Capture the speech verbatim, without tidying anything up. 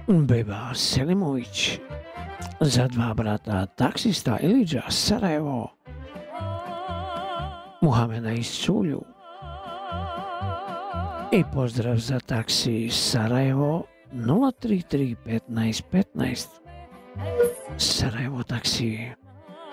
Beba Selimović, za dva brata taksista Ilidža Sarajevo, Muhameda iz Culju i pozdrav za taksi Sarajevo nula tri tri petnaest petnaest. Sarajevo taksi.